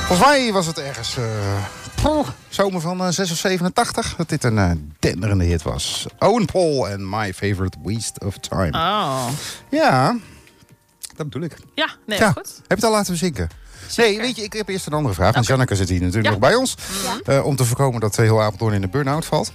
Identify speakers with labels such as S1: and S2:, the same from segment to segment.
S1: Volgens mij was het ergens zomer van 6 of 87 dat dit een denderende hit was. Owen Paul en My Favorite Waste of Time.
S2: Oh.
S1: Ja, dat bedoel ik.
S2: Ja, nee,
S1: Ja.
S2: goed.
S1: Heb je het al laten bezinken? Nee, weet je, ik heb eerst een andere vraag. Want
S2: Okay.
S1: Janneke zit hier natuurlijk nog bij ons.
S3: Ja.
S1: Om te voorkomen dat heel Apeldoorn in de burn-out valt.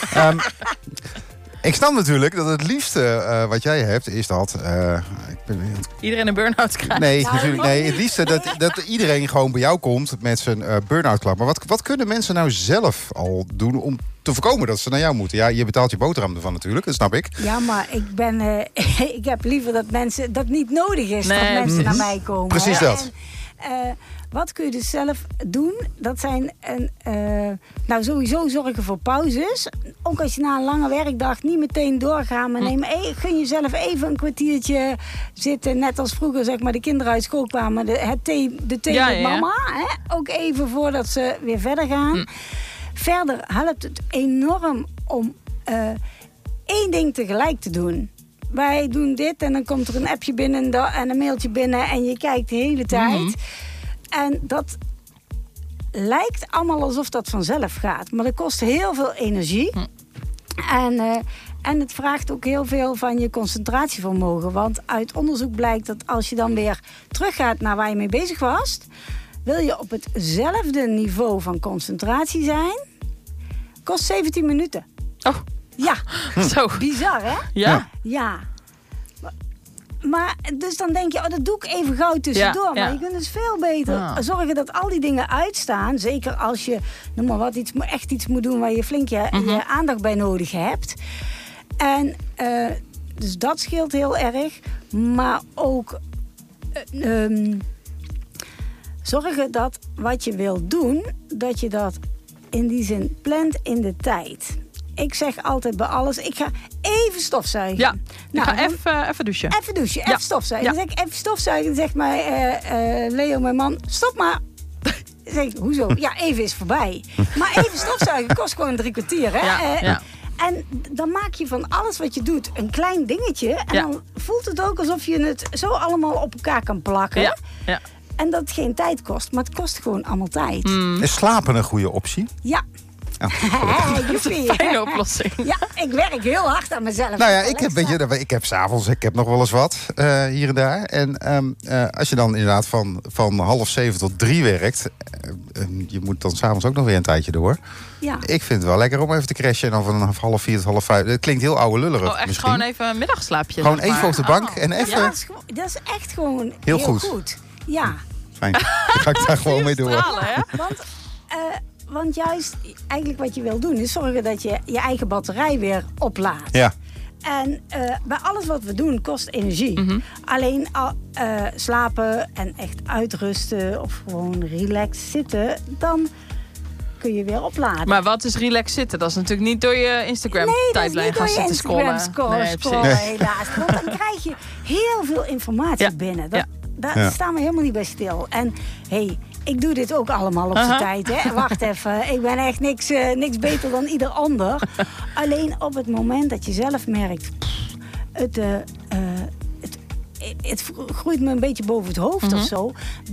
S1: Ik snap natuurlijk dat het liefste wat jij hebt is dat...
S2: Iedereen een burn-out krijgt.
S1: Nee, natuurlijk, nee, het liefste dat iedereen gewoon bij jou komt met zijn burn-out klap. Maar wat kunnen mensen nou zelf al doen om te voorkomen dat ze naar jou moeten? Ja, je betaalt je boterham ervan natuurlijk, dat snap ik.
S3: Ja, maar ik heb liever dat mensen dat niet nodig is dat mensen naar mij komen.
S1: Precies
S3: hè?
S1: dat.
S3: En, wat kun je dus zelf doen? Dat zijn sowieso zorgen voor pauzes. Ook als je na een lange werkdag niet meteen doorgaan, maar gun jezelf even een kwartiertje zitten. Net als vroeger, zeg maar, de kinderen uit school kwamen, de thee met mama. Hè? Ook even voordat ze weer verder gaan. Verder helpt het enorm om één ding tegelijk te doen. Wij doen dit en dan komt er een appje binnen en een mailtje binnen en je kijkt de hele tijd. En dat lijkt allemaal alsof dat vanzelf gaat. Maar dat kost heel veel energie. En het vraagt ook heel veel van je concentratievermogen. Want uit onderzoek blijkt dat als je dan weer teruggaat naar waar je mee bezig was, wil je op hetzelfde niveau van concentratie zijn, kost 17 minuten.
S2: Oh.
S3: Ja,
S2: Zo.
S3: Bizar, hè?
S2: Ja.
S3: Ja. Maar dus dan denk je, dat doe ik even gauw tussendoor.
S2: Ja.
S3: Maar je kunt dus veel beter zorgen dat al die dingen uitstaan. Zeker als je, noem maar wat, echt iets moet doen waar je flink je aandacht bij nodig hebt. En dus dat scheelt heel erg. Maar ook zorgen dat wat je wilt doen, dat je dat in die zin plant in de tijd. Ik zeg altijd bij alles, ik ga even stofzuigen.
S2: Ja,
S3: nou,
S2: ik ga even douchen.
S3: Even douchen, even stofzuigen.
S2: Ja.
S3: Dan zeg ik even stofzuigen. Dan zegt mij Leo, mijn man, stop maar. Dan zeg ik, hoezo? Ja, even is voorbij. Maar even stofzuigen kost gewoon 3 kwartier. Hè?
S2: Ja.
S3: En dan maak je van alles wat je doet een klein dingetje. En dan voelt het ook alsof je het zo allemaal op elkaar kan plakken.
S2: Ja.
S3: En dat het geen tijd kost. Maar het kost gewoon allemaal tijd.
S1: Is slapen een goede optie?
S3: Ja.
S2: Dat is een fijne oplossing.
S3: Ja, ik werk heel hard aan mezelf.
S1: Nou ja, ik heb 's avonds, ik heb nog wel eens wat hier en daar. En als je dan inderdaad van 6:30 tot 3 werkt, je moet dan 's avonds ook nog weer een tijdje door.
S3: Ja.
S1: Ik vind het wel lekker om even te crashen en dan van 3:30 tot 4:30. Het klinkt heel oude lullerig.
S2: Oh, echt
S1: misschien.
S2: gewoon even een middagslaapje.
S1: Gewoon
S2: zeg maar.
S1: even op de bank en even.
S3: Ja, dat is echt gewoon heel goed. Ja.
S1: Fijn. Dan ga ik daar gewoon mee door.
S2: Stralen, hè?
S3: Want juist eigenlijk wat je wil doen is zorgen dat je je eigen batterij weer oplaadt.
S1: Ja.
S3: En bij alles wat we doen kost energie. Alleen slapen en echt uitrusten of gewoon relaxed zitten, dan kun je weer opladen.
S2: Maar wat is relax zitten? Dat is natuurlijk niet door je Instagram-tijdlijn gaan zitten scrollen.
S3: Scrollen, helaas. Want dan krijg je heel veel informatie binnen. Daar staan we helemaal niet bij stil. En ik doe dit ook allemaal op zijn tijd. Hè? Wacht even, ik ben echt niks beter dan ieder ander. Alleen op het moment dat je zelf merkt, het groeit me een beetje boven het hoofd of zo.